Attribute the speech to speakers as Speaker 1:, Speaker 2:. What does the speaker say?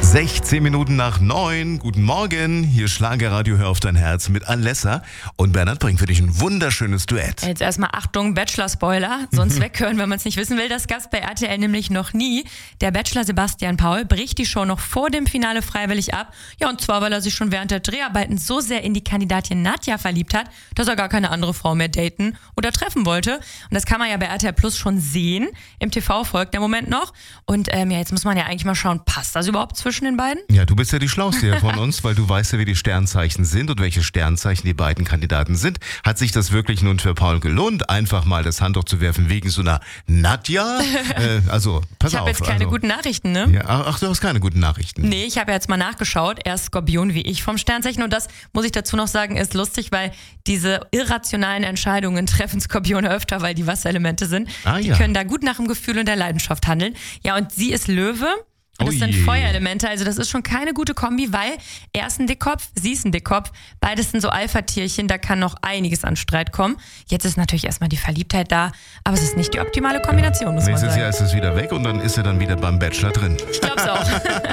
Speaker 1: 16 Minuten nach 9. Guten Morgen. Hier Schlagerradio, hör auf dein Herz mit Alessa. Und Bernhard bringt für dich ein wunderschönes Duett.
Speaker 2: Jetzt erstmal Achtung, Bachelor-Spoiler. Sonst weghören, wenn man es nicht wissen will. Das gab's bei RTL nämlich noch nie. Der Bachelor Sebastian Paul bricht die Show noch vor dem Finale freiwillig ab. Ja, und zwar, weil er sich schon während der Dreharbeiten so sehr in die Kandidatin Nadja verliebt hat, dass er gar keine andere Frau mehr daten oder treffen wollte. Und das kann man ja bei RTL Plus schon sehen. Im TV folgt der Moment noch. Und jetzt muss man ja eigentlich mal schauen, passt das überhaupt zwischen den beiden?
Speaker 1: Ja, du bist ja die Schlauste hier von uns, weil du weißt ja, wie die Sternzeichen sind und welche Sternzeichen die beiden Kandidaten sind. Hat sich das wirklich nun für Paul gelohnt, einfach mal das Handtuch zu werfen wegen so einer Nadja? Pass auf.
Speaker 2: Ich habe jetzt keine guten Nachrichten, ne?
Speaker 1: Ja, ach, du hast keine guten Nachrichten.
Speaker 2: Nee, ich habe jetzt mal nachgeschaut. Er ist Skorpion wie ich vom Sternzeichen. Und das, muss ich dazu noch sagen, ist lustig, weil diese irrationalen Entscheidungen treffen Skorpione öfter, weil die Wasserelemente sind. Die können da gut nach dem Gefühl und der Leidenschaft handeln. Ja, und sie ist Löwe. Und das sind Feuerelemente, also das ist schon keine gute Kombi, weil er ist ein Dickkopf, sie ist ein Dickkopf. Beides sind so Alpha-Tierchen, da kann noch einiges an Streit kommen. Jetzt ist natürlich erstmal die Verliebtheit da, aber es ist nicht die optimale Kombination, muss man sagen.
Speaker 1: Nächstes Jahr ist es wieder weg und dann ist er dann wieder beim Bachelor drin.
Speaker 2: Ich glaub's auch.